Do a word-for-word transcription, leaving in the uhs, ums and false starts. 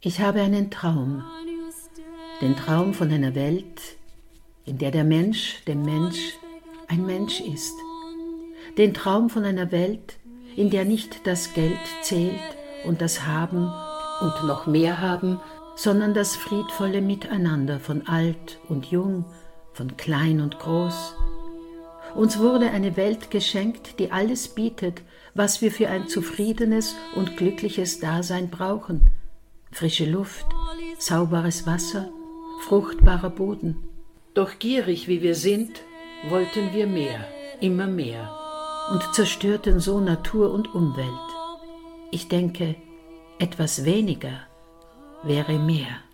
Ich habe einen Traum, den Traum von einer Welt, in der der Mensch dem Mensch ein Mensch ist. Den Traum von einer Welt, in der nicht das Geld zählt und das Haben und noch mehr Haben, sondern das friedvolle Miteinander von alt und jung, von klein und groß. Uns wurde eine Welt geschenkt, die alles bietet, was wir für ein zufriedenes und glückliches Dasein brauchen. Frische Luft, sauberes Wasser, fruchtbarer Boden. Doch gierig wie wir sind, wollten wir mehr, immer mehr, und zerstörten so Natur und Umwelt. Ich denke, etwas weniger wäre mehr.